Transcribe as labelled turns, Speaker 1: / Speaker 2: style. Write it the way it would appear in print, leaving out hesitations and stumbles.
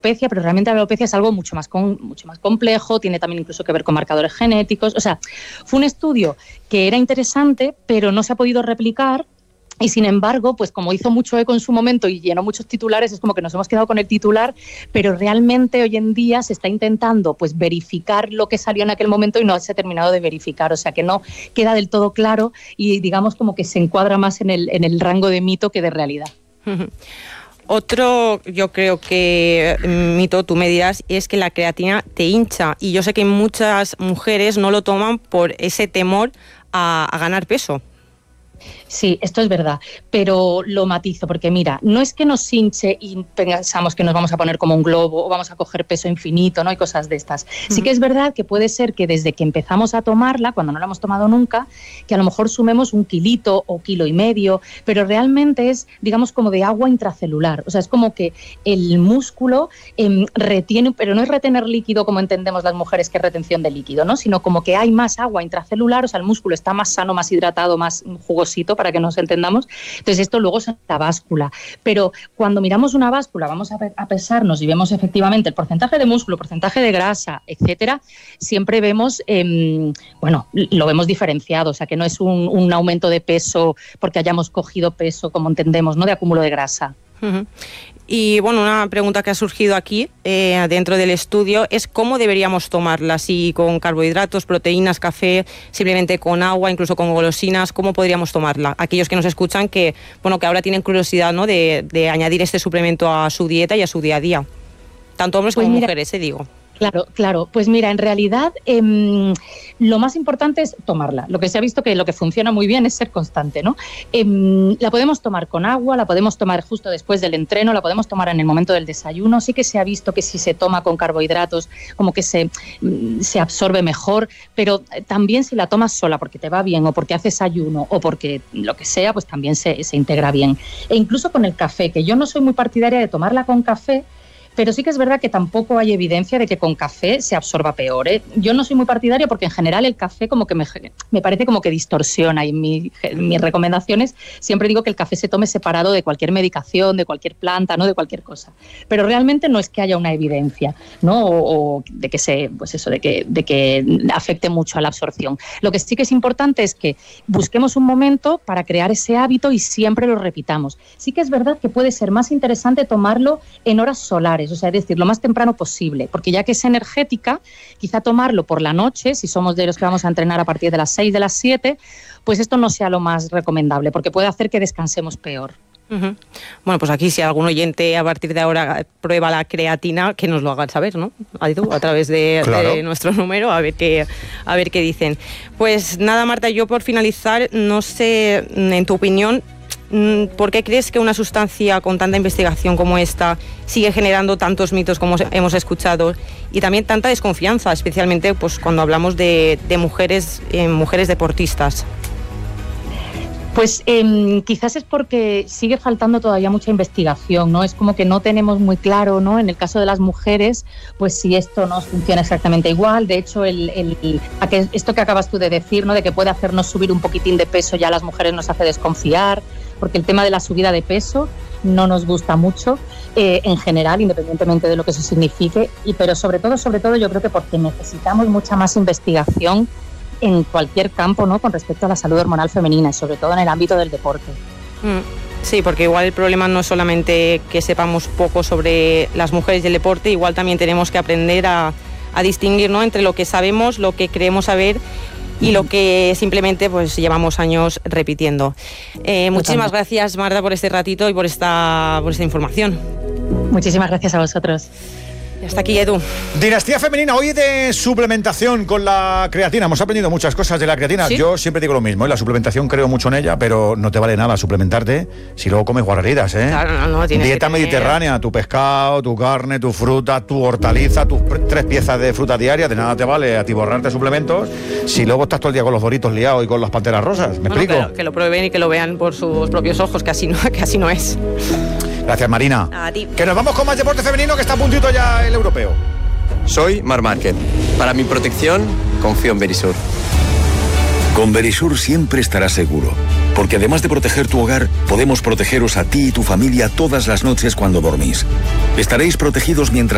Speaker 1: alopecia, pero realmente la alopecia es algo mucho más complejo, tiene también incluso que ver con marcadores genéticos. O sea, fue un estudio que era interesante, pero no se ha podido replicar. Y sin embargo, pues como hizo mucho eco en su momento y llenó muchos titulares, es como que nos hemos quedado con el titular, pero realmente hoy en día se está intentando pues verificar lo que salió en aquel momento y no se ha terminado de verificar, o sea que no queda del todo claro y digamos como que se encuadra más en el rango de mito que de realidad.
Speaker 2: Otro, yo creo que mito, tú me dirás, es que la creatina te hincha, y yo sé que muchas mujeres no lo toman por ese temor a ganar peso.
Speaker 1: Sí, esto es verdad, pero lo matizo, porque mira, no es que nos hinche y pensamos que nos vamos a poner como un globo o vamos a coger peso infinito, ¿no? Y cosas de estas. Sí que es verdad que puede ser que desde que empezamos a tomarla, cuando no la hemos tomado nunca, que a lo mejor sumemos 1 kilito o 1,5 kilos, pero realmente es, digamos, como de agua intracelular. O sea, es como que el músculo retiene, pero no es retener líquido como entendemos las mujeres que es retención de líquido, ¿no? Sino como que hay más agua intracelular, o sea, el músculo está más sano, más hidratado, más jugoso, para que nos entendamos. Entonces esto luego es la báscula, pero cuando miramos una báscula vamos a pesarnos y vemos efectivamente el porcentaje de músculo, porcentaje de grasa, etcétera, siempre vemos, lo vemos diferenciado, o sea que no es un aumento de peso porque hayamos cogido peso, como entendemos, ¿no? De acúmulo de grasa.
Speaker 2: Uh-huh. Y bueno, una pregunta que ha surgido aquí dentro del estudio es cómo deberíamos tomarla, si con carbohidratos, proteínas, café, simplemente con agua, incluso con golosinas, ¿cómo podríamos tomarla? Aquellos que nos escuchan que ahora tienen curiosidad, ¿no? de añadir este suplemento a su dieta y a su día a día, tanto hombres como mujeres, digo.
Speaker 1: Claro. Pues mira, en realidad lo más importante es tomarla. Lo que se ha visto que lo que funciona muy bien es ser constante, ¿no? La podemos tomar con agua, la podemos tomar justo después del entreno, la podemos tomar en el momento del desayuno. Sí que se ha visto que si se toma con carbohidratos como que se absorbe mejor, pero también si la tomas sola porque te va bien o porque haces ayuno o porque lo que sea, pues también se integra bien. E incluso con el café, que yo no soy muy partidaria de tomarla con café, pero sí que es verdad que tampoco hay evidencia de que con café se absorba peor, ¿eh? Yo no soy muy partidaria porque en general el café como que me parece como que distorsiona, y en mis recomendaciones siempre digo que el café se tome separado de cualquier medicación, de cualquier planta, ¿no? De cualquier cosa. Pero realmente no es que haya una evidencia, ¿no? O de que de que afecte mucho a la absorción. Lo que sí que es importante es que busquemos un momento para crear ese hábito y siempre lo repitamos. Sí que es verdad que puede ser más interesante tomarlo en horas solares, o sea, es decir, lo más temprano posible, porque ya que es energética, quizá tomarlo por la noche, si somos de los que vamos a entrenar a partir de las 6, de las 7, pues esto no sea lo más recomendable, porque puede hacer que descansemos peor.
Speaker 2: Uh-huh. Bueno, pues aquí si algún oyente a partir de ahora prueba la creatina, que nos lo hagan saber, ¿no? A través de nuestro número, a ver qué dicen. Pues nada, Marta, yo por finalizar, no sé, en tu opinión, ¿por qué crees que una sustancia con tanta investigación como esta sigue generando tantos mitos como hemos escuchado y también tanta desconfianza, especialmente pues cuando hablamos de mujeres deportistas?
Speaker 1: Pues quizás es porque sigue faltando todavía mucha investigación, ¿no? Es como que no tenemos muy claro, ¿no? En el caso de las mujeres, pues si esto no funciona exactamente igual. De hecho, esto que acabas tú de decir, ¿no? De que puede hacernos subir un poquitín de peso, ya a las mujeres nos hace desconfiar, porque el tema de la subida de peso no nos gusta mucho en general, independientemente de lo que eso signifique, pero sobre todo yo creo que porque necesitamos mucha más investigación en cualquier campo, ¿no? Con respecto a la salud hormonal femenina y sobre todo en el ámbito del deporte.
Speaker 2: Sí, porque igual el problema no es solamente que sepamos poco sobre las mujeres y el deporte, igual también tenemos que aprender a distinguir, ¿no? Entre lo que sabemos, lo que creemos saber y lo que simplemente pues llevamos años repitiendo. Muchísimas gracias, Marta, por este ratito y por esta información.
Speaker 1: Muchísimas gracias a vosotros.
Speaker 2: Y hasta aquí, Edu.
Speaker 3: Dinastía Femenina, hoy de suplementación con la creatina. Hemos aprendido muchas cosas de la creatina. ¿Sí? Yo siempre digo lo mismo, la suplementación creo mucho en ella, pero no te vale nada suplementarte si luego comes guarreridas, ¿eh?
Speaker 2: Claro, no,
Speaker 3: dieta mediterránea, tu pescado, tu carne, tu fruta, tu hortaliza, tus 3 piezas de fruta diaria, de nada te vale atiborrarte suplementos si luego estás todo el día con los Doritos liados y con las panteras rosas. ¿Me explico?
Speaker 2: Que lo prueben y que lo vean por sus propios ojos, que así no es.
Speaker 3: Gracias, Marina.
Speaker 2: A ti.
Speaker 3: Que nos vamos con más deporte femenino, que está a puntito ya el europeo.
Speaker 4: Soy Marc Márquez. Para mi protección, confío en Verisur.
Speaker 5: Con Verisur siempre estarás seguro, porque además de proteger tu hogar, podemos protegeros a ti y tu familia todas las noches cuando dormís. Estaréis protegidos mientras